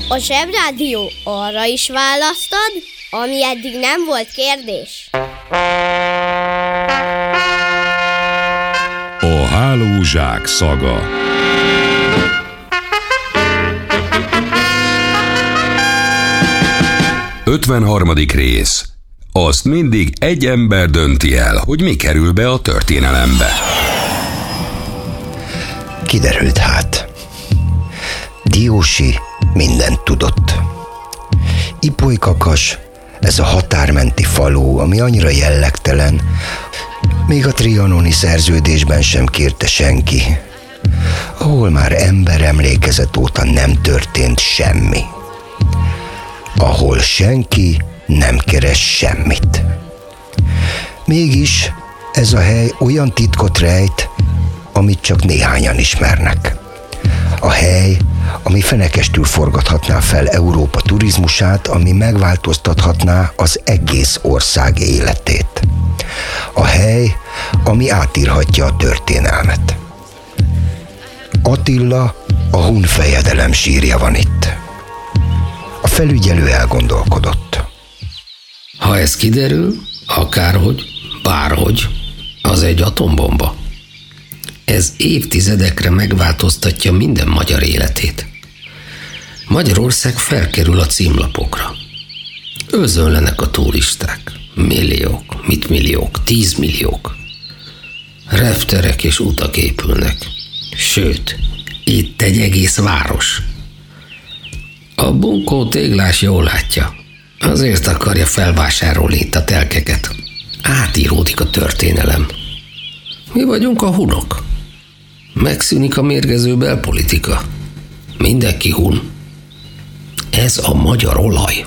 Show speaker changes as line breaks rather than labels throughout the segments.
A Zsebrádió arra is választad, ami eddig nem volt kérdés.
A hálózsák szaga. Ötvenharmadik rész. Azt mindig egy ember dönti el, hogy mi kerül be a történelembe.
Kiderült hát. Diósi mindent tudott. Ipolykakas, ez a határmenti falu, ami annyira jellegtelen, még a trianoni szerződésben sem kérte senki, ahol már emberemlékezet óta nem történt semmi, ahol senki nem keres semmit. Mégis ez a hely olyan titkot rejt, amit csak néhányan ismernek. A hely, ami fenekestül forgathatná fel Európa turizmusát, ami megváltoztathatná az egész ország életét. A hely, ami átírhatja a történelmet. Attila, a hun fejedelem sírja van itt. A felügyelő elgondolkodott.
Ha ez kiderül, akárhogy, bárhogy, az egy atombomba. Ez évtizedekre megváltoztatja minden magyar életét. Magyarország felkerül a címlapokra. Özönlenek a turisták. Milliók, mit milliók, 10 milliók. Repterek és utak épülnek. Sőt, itt egy egész város. A bunkó Téglás jól látja. Azért akarja felvásárolni itt a telkeket. Átíródik a történelem. Mi vagyunk a hunok. Megszűnik a mérgező belpolitika. Mindenki hun. Ez a magyar olaj.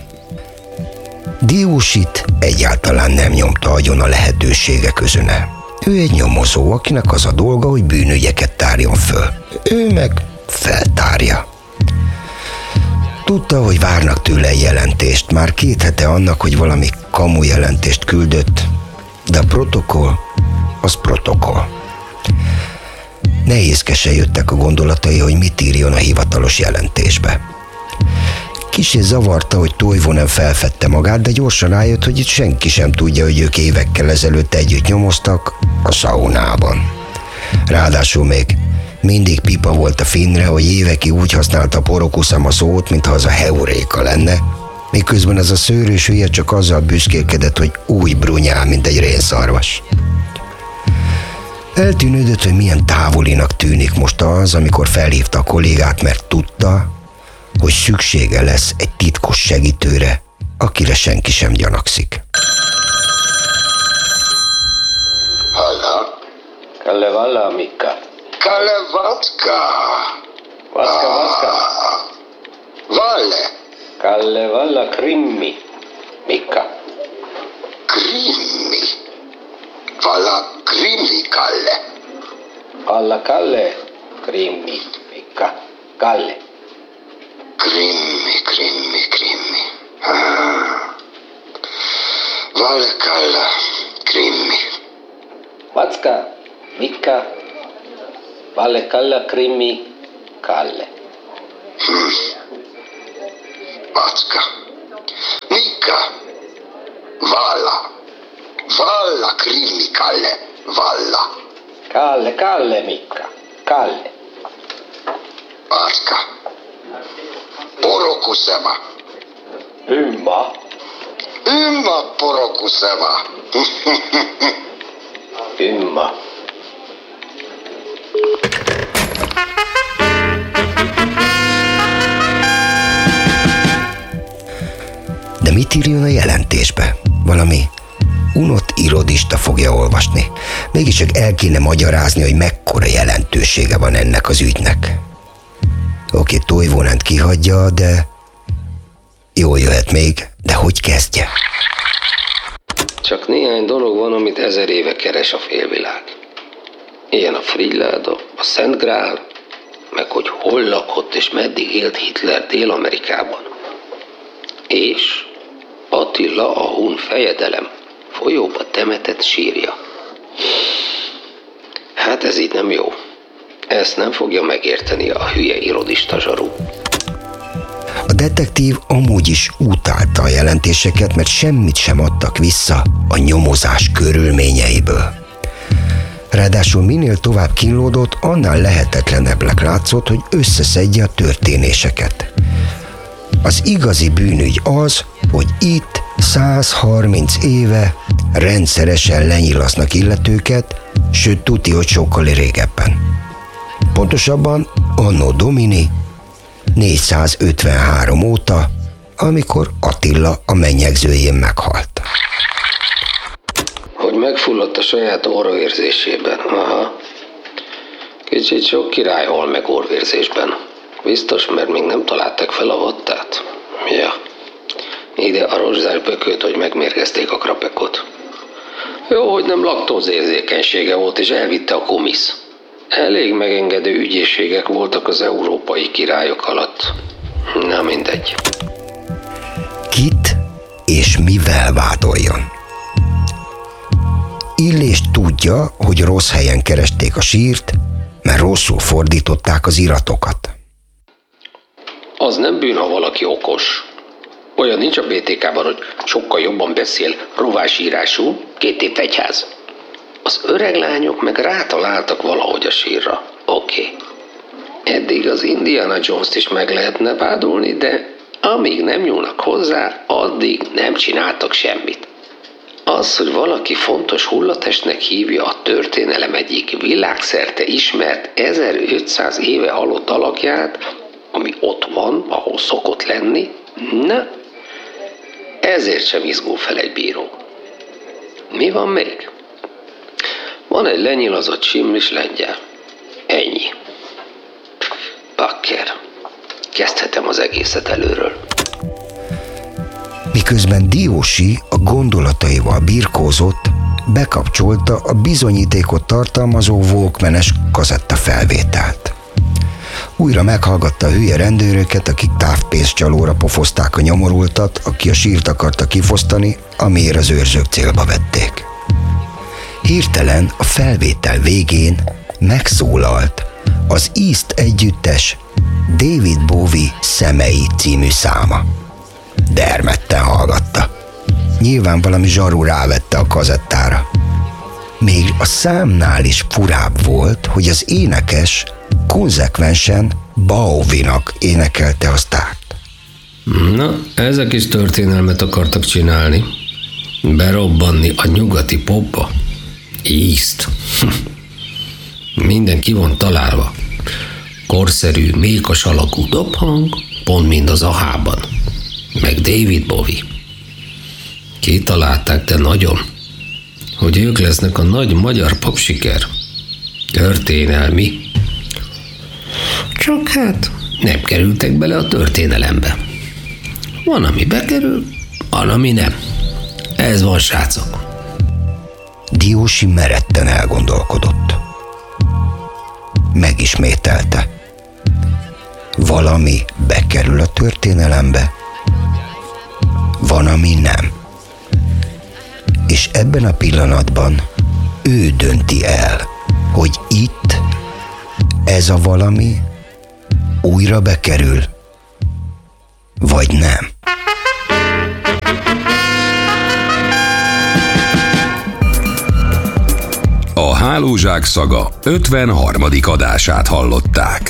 Diósit egyáltalán nem nyomta agyon a lehetőségek özöne. Ő egy nyomozó, akinek az a dolga, hogy bűnügyeket tárjon föl. Ő meg feltárja. Tudta, hogy várnak tőle egy jelentést. Már 2 hete annak, hogy valami kamu jelentést küldött, de a protokoll az protokoll. Nehézkesen jöttek a gondolatai, hogy mit írjon a hivatalos jelentésbe. Kissé zavarta, hogy Toivonen felfedte magát, de gyorsan rájött, hogy itt senki sem tudja, hogy ők évekkel ezelőtt együtt nyomoztak a szaunában. Ráadásul még mindig pipa volt a Finnre, hogy évekig úgy használta a Porokuszam a szót, mintha az a heuréka lenne, miközben ez a szőrös hülye csak azzal büszkélkedett, hogy új brunyál, mint egy rénszarvas. Eltűnődött, hogy milyen távolinak tűnik most az, amikor felhívta a kollégát, mert tudta, hogy szüksége lesz egy titkos segítőre, akire senki sem gyanakszik.
Halla?
Kalle Valla, Mikka.
Kalle Vatka.
Vatka.
Valle.
Kalle Valla Krimmi, Mikka.
Krimmi. Valla Krimmi, Kalle.
Kalle, Krimmi, Mikka. Kalle.
Krimmi. Valle, Kalle, Krimmi.
Vatska, Mikka. Valle, Kalle, Krimmi, Kalle.
Vatska. Mikka. Valla, Krimmi, Kalle. Valla.
Kalle, Mikka. Kalle.
Vatska. Porokusema. Ymma Porokusema.
Ymma.
De mit írjon a jelentésbe? Valami unott irodista fogja olvasni. Mégiscsak el kéne magyarázni, hogy mekkora jelentősége van ennek az ügynek. Oké, Toivonent kihagyja, de jól jöhet még, de hogy kezdje?
Csak néhány dolog van, amit 1000 éve keres a félvilág. Ilyen a Frigyláda, a Szent Grál, meg hogy hol lakott és meddig élt Hitler Dél-Amerikában. És Attila, a hun fejedelem folyóba temetett sírja. Hát ez így nem jó. Ezt nem fogja megérteni a hülye irodista zsaru.
A detektív amúgy is utálta a jelentéseket, mert semmit sem adtak vissza a nyomozás körülményeiből. Ráadásul minél tovább kínlódott, annál lehetetlenebbnek látszott, hogy összeszedje a történéseket. Az igazi bűnügy az, hogy itt 130 éve rendszeresen lenyilaznak illetőket, sőt tuti, hogy sokkal régebben. Pontosabban anno domini 453 óta, amikor Attila a mennyegzőjén meghalt.
Hogy megfulladt a saját orvérzésében. Aha. Kicsit sok király hal meg orvérzésben. Biztos, mert még nem találták fel a vattát. Ja. Ide a rozsdás bököt, hogy megmérgezték a krapekot. Jó, hogy nem laktózérzékenysége volt, és elvitte a komisz. Elég megengedő ügyészségek voltak az európai királyok alatt. Na mindegy.
Kit és mivel vádoljon? Illés tudja, hogy rossz helyen keresték a sírt, mert rosszul fordították az iratokat.
Az nem bűn, ha valaki okos. Olyan nincs a BTK-ban, hogy sokkal jobban beszél rovásírású, 2 év fegyház. Az öreg lányok meg rátaláltak valahogy a sírra. Oké. Eddig az Indiana Jones-t is meg lehetne vádolni, de amíg nem nyúlnak hozzá, addig nem csináltak semmit. Az, hogy valaki fontos hullatestnek hívja a történelem egyik világszerte ismert 1500 éve halott alakját, ami ott van, ahol szokott lenni, na, ezért sem izgul fel egy bíró. Mi van még? Van egy lenyilazott simlis lengyel. Ennyi. Bakker. Kezdhetem az egészet előről.
Miközben Diósi a gondolataival birkózott, bekapcsolta a bizonyítékot tartalmazó Walkman-es kazettafelvételt. Újra meghallgatta a hülye rendőröket, akik távpénzcsalóra pofozták a nyomorultat, aki a sírt akarta kifosztani, amiért az őrzők célba vették. Hirtelen a felvétel végén megszólalt az East együttes David Bowie Szemei című száma. Dermedten hallgatta. Nyilván valami zsaru rávette a kazettára. Még a számnál is furább volt, hogy az énekes konzekvensen Bowie-nak énekelte a sztárt.
Na, ezek is történelmet akartak csinálni. Berobbanni a nyugati popba. East. Minden ki van találva. Korszerű, mékas alakú dobhang, pont mind az Ahában. Meg David Bowie. Kitalálták, de nagyon, hogy ők lesznek a nagy magyar popsiker. Történelmi. Csak hát nem kerültek bele a történelembe. Van, ami bekerül, van, ami nem. Ez van, srácok.
Diósi meretten elgondolkodott. Megismételte. Valami bekerül a történelembe, van, ami nem. És ebben a pillanatban ő dönti el, hogy itt ez a valami újra bekerül, vagy nem.
A Hálózsák szaga 53. adását hallották.